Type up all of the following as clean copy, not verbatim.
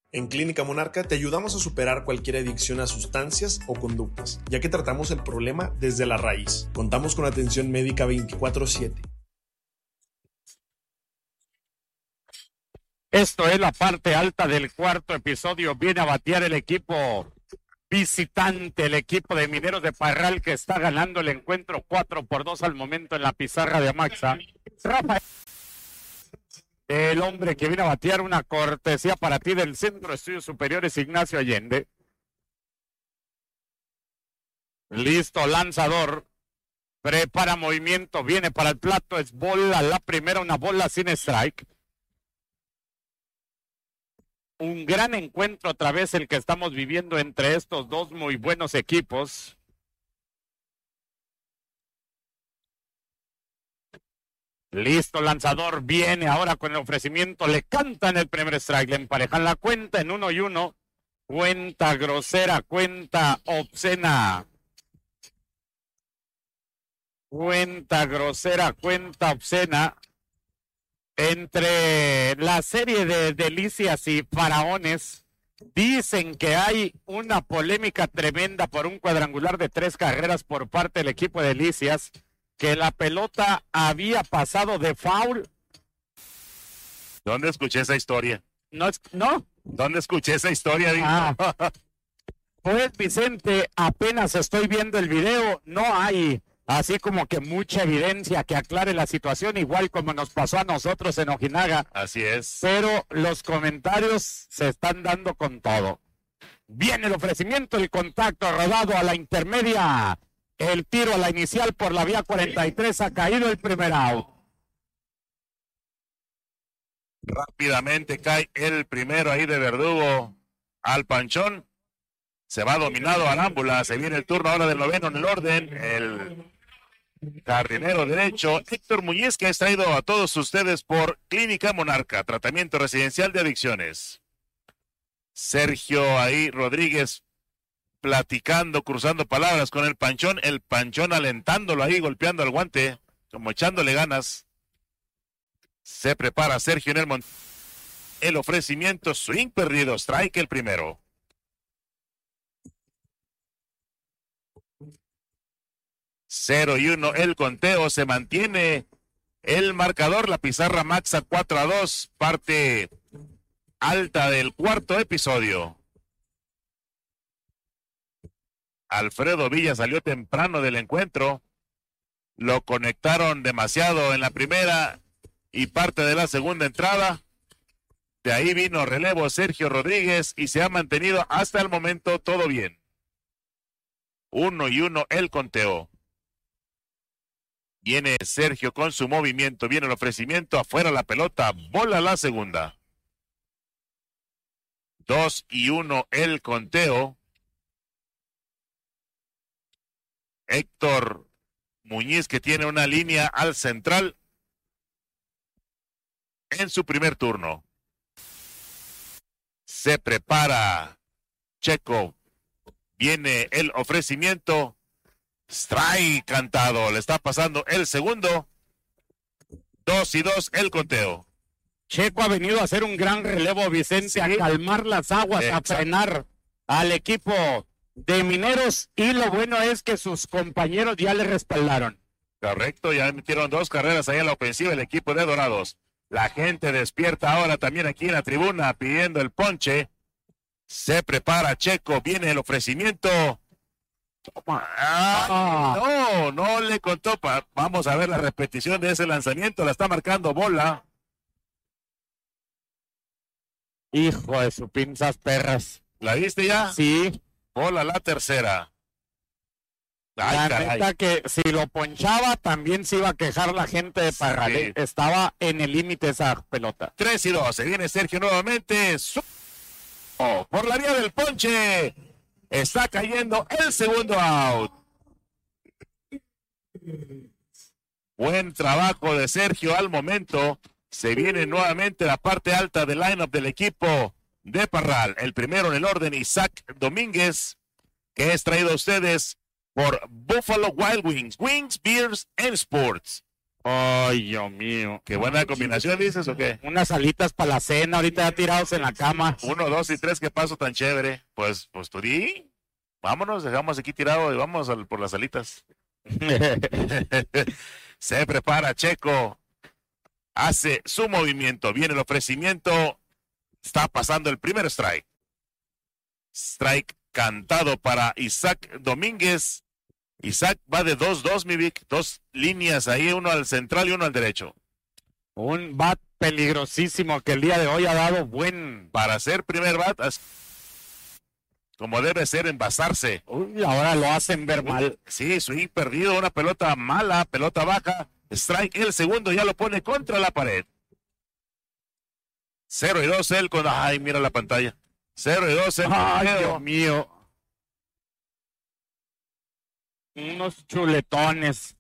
En Clínica Monarca te ayudamos a superar cualquier adicción a sustancias o conductas, ya que tratamos el problema desde la raíz. Contamos con atención médica 24/7. Esto es la parte alta del cuarto episodio. Viene a batear el equipo visitante, el equipo de Mineros de Parral, que está ganando el encuentro 4-2 al momento en la pizarra de Amaxa. Rafael, el hombre que viene a batear, una cortesía para ti del Centro de Estudios Superiores Ignacio Allende. Listo, lanzador. Prepara movimiento, viene para el plato, es bola la primera, una bola sin strike. Un gran encuentro otra vez el que estamos viviendo entre estos dos muy buenos equipos. Listo, lanzador, viene ahora con el ofrecimiento, le cantan el primer strike, le emparejan la cuenta en 1-1. Cuenta grosera, cuenta obscena. Cuenta grosera, cuenta obscena. Entre la serie de Delicias y Faraones, dicen que hay una polémica tremenda por un cuadrangular de 3 carreras por parte del equipo de Delicias, que la pelota había pasado de foul. ¿Dónde escuché esa historia? No. ¿Dónde escuché esa historia? Pues Vicente, apenas estoy viendo el video, no hay así como que mucha evidencia que aclare la situación, igual como nos pasó a nosotros en Ojinaga. Así es. Pero los comentarios se están dando con todo. Viene el ofrecimiento, el contacto rodado a la intermedia. El tiro a la inicial por la vía 43, ha caído el primer out. Rápidamente cae el primero ahí de Verdugo al panchón. Se va dominado al ámbula. Se viene el turno ahora del noveno en el orden. El jardinero derecho, Héctor Muñiz, que ha traído a todos ustedes por Clínica Monarca, tratamiento residencial de adicciones. Sergio ahí Rodríguez platicando, cruzando palabras con el panchón alentándolo ahí, golpeando al guante, como echándole ganas. Se prepara Sergio en el monte. El ofrecimiento, swing perdido, strike el primero. Cero y 1 el conteo, se mantiene el marcador, la pizarra Maxa 4-2, parte alta del cuarto episodio. Alfredo Villa salió temprano del encuentro, lo conectaron demasiado en la primera y parte de la segunda entrada. De ahí vino relevo Sergio Rodríguez y se ha mantenido hasta el momento todo bien. 1-1 el conteo. Viene Sergio con su movimiento, viene el ofrecimiento, afuera la pelota, bola la segunda. 2-1 el conteo. Héctor Muñiz, que tiene una línea al central en su primer turno. Se prepara Checo. Viene el ofrecimiento. Strike cantado. Le está pasando el segundo. 2-2 el conteo. Checo ha venido a hacer un gran relevo, Vicente, sí, a calmar las aguas, exacto, a frenar al equipo de Mineros, y lo bueno es que sus compañeros ya le respaldaron. Correcto, ya metieron 2 carreras ahí en la ofensiva el equipo de Dorados. La gente despierta ahora también aquí en la tribuna pidiendo el ponche. Se prepara Checo, viene el ofrecimiento. No le contó. Vamos a ver la repetición de ese lanzamiento, la está marcando bola. Hijo de su pinzas perras. ¿La viste ya? Sí. Bola la tercera. La neta que si lo ponchaba también se iba a quejar la gente de Parral. Sí. Estaba en el límite esa pelota. 3-2. Se viene Sergio nuevamente. Por la vía del ponche. Está cayendo el segundo out. Buen trabajo de Sergio al momento. Se viene nuevamente la parte alta del lineup del equipo de Parral. El primero en el orden, Isaac Domínguez, que es traído a ustedes por Buffalo Wild Wings. Wings, Beers and Sports. Ay, Dios mío. Qué buena combinación, dices, ¿o qué? Unas alitas para la cena, ahorita ya tirados en la cama. 1, 2 y 3, qué paso tan chévere. Pues tú di. Vámonos, dejamos aquí tirado y vamos por las alitas. Se prepara Checo. Hace su movimiento. Viene el ofrecimiento. Está pasando el primer strike. Strike cantado para Isaac Domínguez. Isaac va de 2-2, mi Vic. 2 líneas ahí, uno al central y uno al derecho. Un bat peligrosísimo que el día de hoy ha dado buen... Para hacer primer bat, como debe ser, envasarse. Uy, ahora lo hacen ver mal. Sí, swing perdido, una pelota mala, pelota baja. Strike, el segundo ya lo pone contra la pared. 0-2 él con... Ay, mira la pantalla. 0-2 él. Ay, Dios mío. Unos chuletones.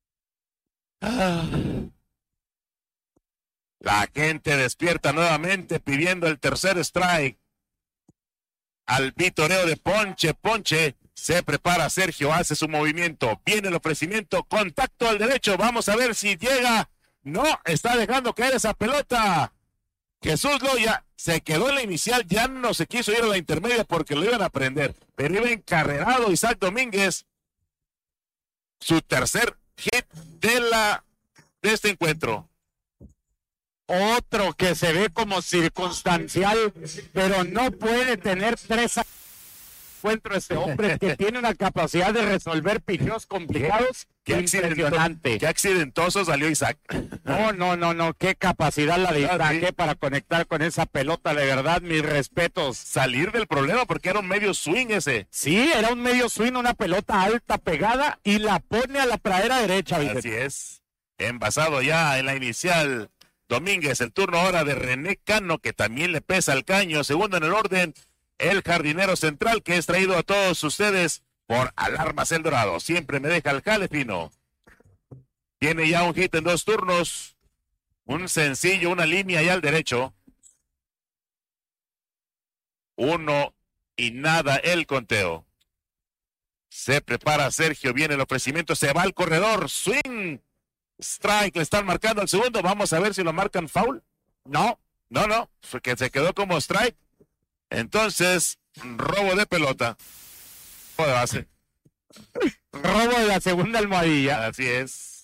La gente despierta nuevamente pidiendo el tercer strike. Al vitoreo de Ponche. Se prepara Sergio, hace su movimiento. Viene el ofrecimiento, contacto al derecho. Vamos a ver si llega. No, está dejando caer esa pelota. Jesús Loya se quedó en la inicial, ya no se quiso ir a la intermedia porque lo iban a prender. Pero iba encarrerado Isaac Domínguez. Su tercer hit de este encuentro. Otro que se ve como circunstancial, pero no puede tener 3 encuentros este hombre que tiene una capacidad de resolver picheos complicados. Qué impresionante. Qué accidentoso salió Isaac. No, qué capacidad la de Isaac para conectar con esa pelota, de verdad, mis respetos. Salir del problema porque era un medio swing ese. Sí, era un medio swing, una pelota alta pegada y la pone a la pradera derecha. Vicente. Así es. Envasado ya en la inicial. Domínguez, el turno ahora de René Cano, que también le pesa el caño. Segundo en el orden, el jardinero central, que es traído a todos ustedes por Alarmas El Dorado. Siempre me deja el jale fino. Tiene ya un hit en 2 turnos. Un sencillo, una línea ya al derecho. 1 y nada el conteo. Se prepara Sergio, viene el ofrecimiento, se va al corredor. Swing. Strike, le están marcando al segundo. Vamos a ver si lo marcan foul. No, que se quedó como strike. Entonces, robo de pelota. Robo de base. Robo de la segunda almohadilla. Así es.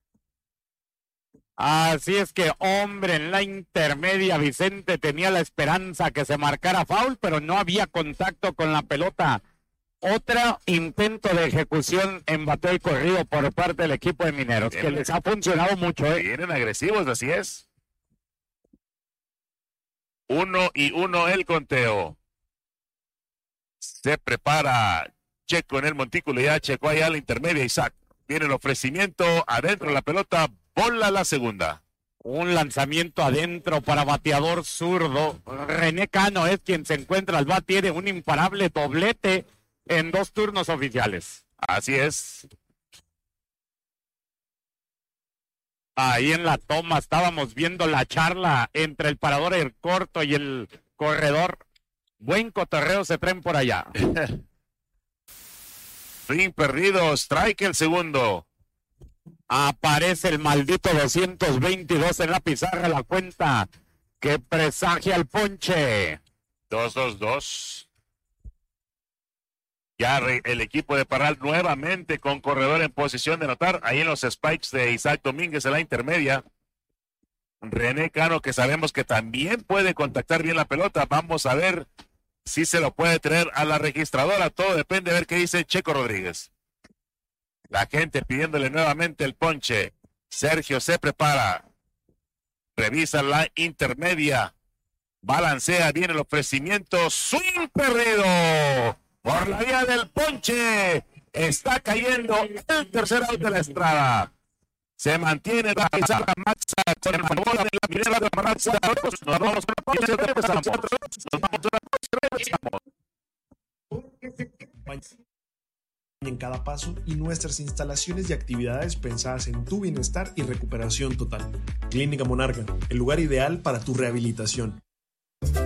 Así es que, hombre, en la intermedia Vicente tenía la esperanza que se marcara foul, pero no había contacto con la pelota. Otro intento de ejecución en bateo y corrido por parte del equipo de Mineros, que les ha funcionado mucho. Vienen agresivos, así es. 1 y 1 el conteo. Se prepara Checo en el montículo, ya Checo allá a la intermedia, Isaac. Viene el ofrecimiento, adentro la pelota, bola la segunda. Un lanzamiento adentro para bateador zurdo. René Cano es quien se encuentra al bat, tiene un imparable doblete en 2 turnos oficiales. Así es. Ahí en la toma estábamos viendo la charla entre el parador el corto y el corredor. Buen cotorreo se traen por allá. Swing perdido, strike el segundo. Aparece el maldito 222 en la pizarra, la cuenta que presagia el ponche. 2-2-2. Ya el equipo de Parral nuevamente con corredor en posición de anotar. Ahí en los spikes de Isaac Domínguez en la intermedia. René Cano, que sabemos que también puede contactar bien la pelota. Vamos a ver si se lo puede traer a la registradora. Todo depende de ver qué dice Checo Rodríguez. La gente pidiéndole nuevamente el ponche. Sergio se prepara. Revisa la intermedia. Balancea bien el ofrecimiento. Swing perdido. Por la vía del ponche, está cayendo el tercer out de la Estrada. Se mantiene la pizarra Maxa con la bola de la Minera de Parral. Nos vamos a una pausa y regresamos. En cada paso y nuestras instalaciones y actividades pensadas en tu bienestar y recuperación total. Clínica Monarca, el lugar ideal para tu rehabilitación.